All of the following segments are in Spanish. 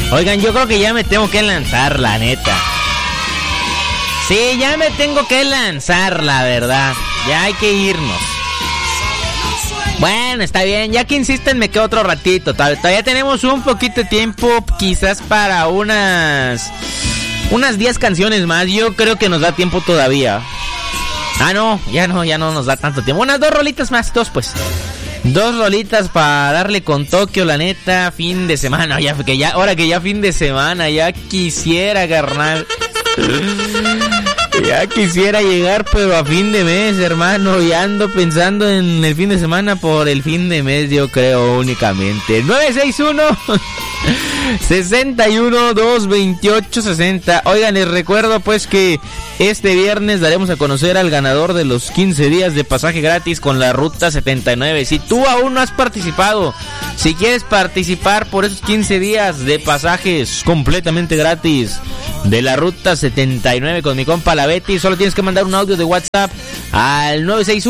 Oigan, yo creo que ya me tengo que lanzar, la neta. Sí, ya me tengo que lanzar, la verdad. Ya hay que irnos. Bueno, está bien, ya que insisten me quedo otro ratito. Todavía tenemos un poquito de tiempo, quizás para unas 10 canciones más. Yo creo que nos da tiempo todavía. Ah, no, ya no nos da tanto tiempo. Unas 2 rolitas más, 2 pues. 2 rolitas para darle con Tokio, la neta, fin de semana. Ahora que ya fin de semana, ya quisiera, carnal. Ya quisiera llegar, pero a fin de mes, hermano. Ya ando pensando en el fin de semana por el fin de mes, yo creo, únicamente. 961-61-228-60. Oigan, les recuerdo pues que este viernes daremos a conocer al ganador de los 15 días de pasaje gratis con la Ruta 79. Si tú aún no has participado, si quieres participar por esos 15 días de pasajes completamente gratis de la Ruta 79 con mi compa la Betty, solo tienes que mandar un audio de WhatsApp al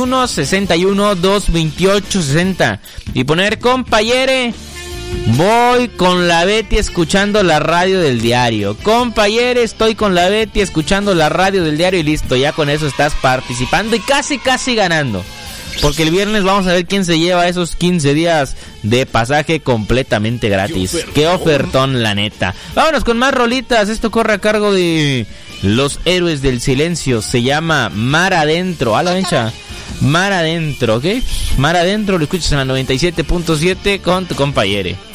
961-61-228-60 y poner: compañere, voy con la Betty escuchando la radio del diario. Compañere, estoy con la Betty escuchando la radio del diario, y listo, ya con eso estás participando y casi ganando. Porque el viernes vamos a ver quién se lleva esos 15 días de pasaje completamente gratis. ¡Qué ofertón, la neta! Vámonos con más rolitas. Esto corre a cargo de Los Héroes del Silencio. Se llama Mar Adentro. A la vencha. Mar Adentro, ¿ok? Mar Adentro, lo escuchas en la 97.7 con tu compañere.